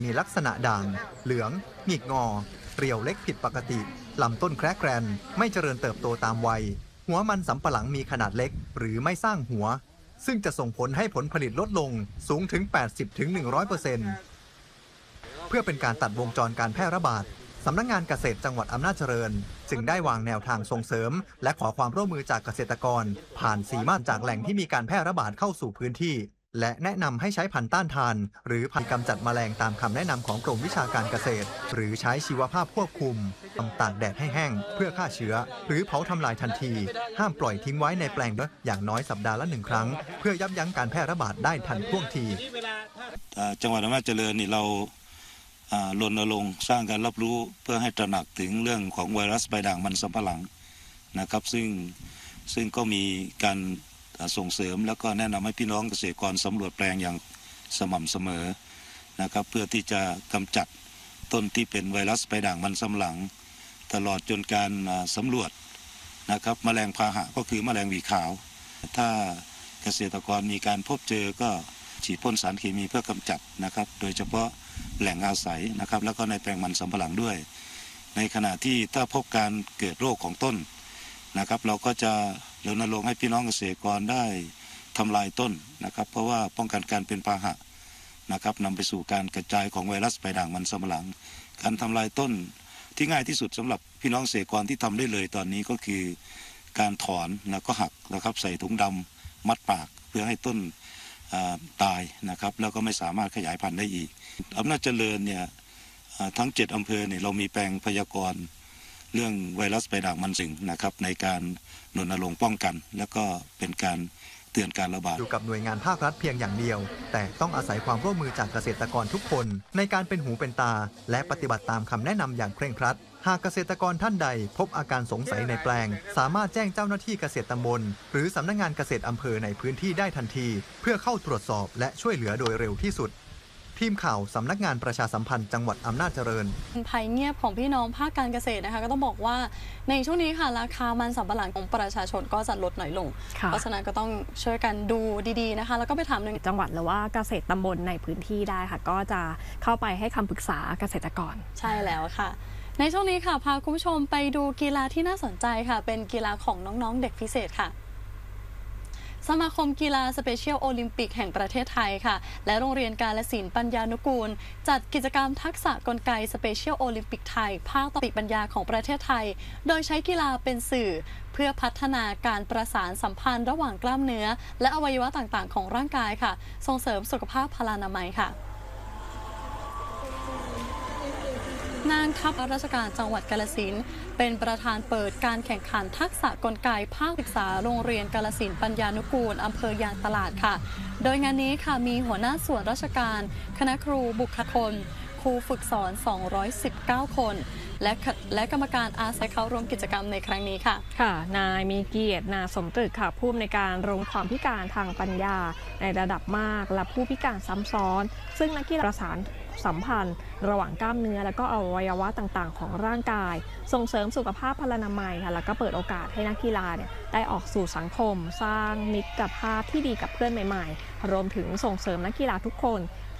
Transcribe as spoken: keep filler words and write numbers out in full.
มีลักษณะด่างเหลืองหงิกงอเรียวเล็กผิดปกติลำต้นแคระแกรนไม่เจริญเติบโตตามวัยหัวมันสำปะหลังมีขนาดเล็กหรือไม่สร้างหัวซึ่งจะส่งผลให้ผลผลิตลดลงสูงถึง แปดสิบถึงหนึ่งร้อยเปอร์เซ็นต์ เพื่อเป็นการตัดวงจรการแพร่ระบาดสำนักงานเกษตรจังหวัดอำนาจเจริญจึงได้วางแนวทางส่งเสริมและขอความร่วมมือจากเกษตรกรผ่านสีมาตรจากแหล่งที่มีการแพร่ระบาดเข้าสู่พื้นที่และแนะนำให้ใช้พันธุ์ต้านทานหรือพันธุ์กำจัดแมลงตามคำแนะนำของกรมวิชาการเกษตรหรือใช้ชีวภาพควบคุมทำตากแดดให้แห้งเพื่อฆ่าเชื้อหรือเผาทำลายทันทีห้ามปล่อยทิ้งไว้ในแปลงอย่างน้อยสัปดาห์ละหนึ่งครั้งเพื่อยับยั้งการแพร่ระบาดได้ทันท่วงทีจังหวัดอำนาจเจริญนี่เรารณรงค์สร้างการรับรู้เพื่อให้ตระหนักถึงเรื่องของไวรัสใบด่างมันสำปะหลังนะครับซึ่งซึ่งก็มีการส่งเสริมแล้วก็แนะนำให้พี่น้องเกษตรกรสำรวจแปลงอย่างสม่ำเสมอนะครับเพื่อที่จะกำจัดต้นที่เป็นไวรัสใบด่างมันสำปะหลังตลอดจนการสำรวจนะครับแมลงพาหะก็คือแมลงหวีขาวถ้าเกษตรกรมีการพบเจอก็ฉีดพ่นสารเคมีเพื่อกำจัดนะครับโดยเฉพาะแหล่งอาศัยนะครับแล้วก็ในแปลงมันสำปะหลังด้วยในขณะที่ถ้าพบการเกิดโรคของต้นนะครับเราก็จะรณรงค์ให้พี่น้องเกษตรกรได้ทำลายต้นนะครับเพราะว่าป้องกันการเป็นพาหะนะครับนำไปสู่การกระจายของไวรัสใบด่างมันสำปะหลังการทำลายต้นที่ง่ายที่สุดสำหรับพี่น้องเกษตรกรที่ทำได้เลยตอนนี้ก็คือการถอนแล้วก็หักนะครับใส่ถุงดำมัดปากเพื่อให้ต้นตายนะครับแล้วก็ไม่สามารถขยายพันธุ์ได้อีกอำนาจเจริญเนี่ยทั้งเจ็ดอำเภอเนี่ยเรามีแปลงพยากรณ์เรื่องไวรัสใบด่างมันสิงนะครับในการรณรงค์ป้องกันแล้วก็เป็นการเตือนการระบาดอยู่กับหน่วยงานภาครัฐเพียงอย่างเดียวแต่ต้องอาศัยความร่วมมือจากเกษตรกรทุกคนในการเป็นหูเป็นตาและปฏิบัติตามคำแนะนำอย่างเคร่งครัดหากเกษตรกรท่านใดพบอาการสงสัยในแปลงสามารถแจ้งเจ้าหน้าที่เกษตรตำบลหรือสำนักงานเกษตรอำเภอในพื้นที่ได้ทันทีเพื่อเข้าตรวจสอบและช่วยเหลือโดยเร็วที่สุดทีมข่าวสำนักงานประชาสัมพันธ์จังหวัดอำนาจเจริญภัยเงียบของพี่น้องภาคการเกษตรนะคะก็ต้องบอกว่าในช่วงนี้ค่ะราคามันสำปะหลังของประชาชนก็จะลดหน่อยลงเพราะฉะนั้นก็ต้องช่วยกันดูดีๆนะคะแล้วก็ไปถามหนึ่งจังหวัดหรือว่าเกษตรตำบลในพื้นที่ได้ค่ะก็จะเข้าไปให้คำปรึกษาเกษตรกรใช่แล้วค่ะในช่วงนี้ค่ะพาคุณผู้ชมไปดูกีฬาที่น่าสนใจค่ะเป็นกีฬาของน้องๆเด็กพิเศษค่ะสมาคมกีฬาสเปเชียลโอลิมปิกแห่งประเทศไทยค่ะและโรงเรียนกาฬสินธุ์ปัญญานุกูลจัดกิจกรรมทักษะกลไกสเปเชียลโอลิมปิกไทยภาคสติปัญญาของประเทศไทยโดยใช้กีฬาเป็นสื่อเพื่อพัฒนาการประสานสัมพันธ์ระหว่างกล้ามเนื้อและอวัยวะต่างๆของร่างกายค่ะส่งเสริมสุขภาพพลานามัยค่ะนางทัพราชการจังหวัดกาฬสินธุ์เป็นประธานเปิดการแข่งขันทักษะกลไกภาคศึกษาโรงเรียนกาฬสินธุ์ปัญญานุกูลอำเภอยางตลาดค่ะโดยงานนี้ค่ะมีหัวหน้าส่วนราชการคณะครูบุคคลครูฝึกสอนสองร้อยสิบเก้าคนและและกรรมการอาสาเข้าร่วมกิจกรรมในครั้งนี้ค่ะค่ะนายมีเกียรตินาสมตึกค่ะผู้อำนวยการโรงความพิการทางปัญญาในระดับมากและผู้พิการซ้ำซ้อนซึ่งนักกีฬาประสานสัมพันธ์ระหว่างกล้ามเนื้อและก็อวัยวะต่างๆของร่างกายส่งเสริมสุขภาพพลานามัยค่ะแล้วก็เปิดโอกาสให้นักกีฬาเนี่ยได้ออกสู่สังคมสร้างมิตรภาพที่ดีกับเพื่อนใหม่ๆรวมถึงส่งเสริมนักกีฬาทุกคน